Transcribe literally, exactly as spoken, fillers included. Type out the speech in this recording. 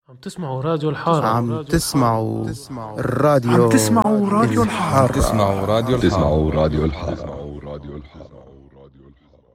عم تسمعوا راديو الحارة. عم تسمعوا الراديو عم تسمعوا راديو الحارة. تسمعوا راديو تسمعوا راديو الحارة. الحارة.